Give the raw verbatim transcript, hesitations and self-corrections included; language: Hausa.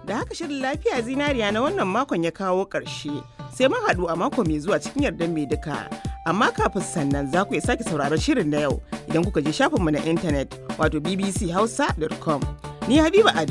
Da haka shirin lafiya zinariya na wannan makon ya kawo ƙarshe. Sai mun haɗu a mako mai zuwa cikin yardar mai duka. Amma kafin sannan za ku iya sake sauraron shirin na yau idan kuka je shafinmu na intanet wato b b c hausa dot com. Ni Habiba Adamu.